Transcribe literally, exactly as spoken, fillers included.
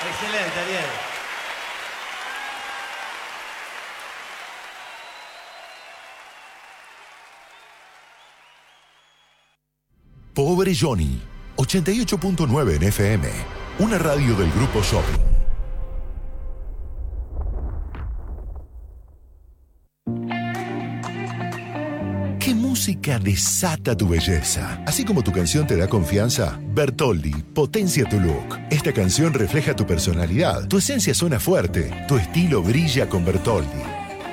Excelente, Ariel. Pobre Johnny, ochenta y ocho punto nueve en F M, una radio del Grupo Shopping. ¿Qué música desata tu belleza? Así como tu canción te da confianza, Bertoldi potencia tu look. Esta canción refleja tu personalidad, tu esencia suena fuerte, tu estilo brilla con Bertoldi.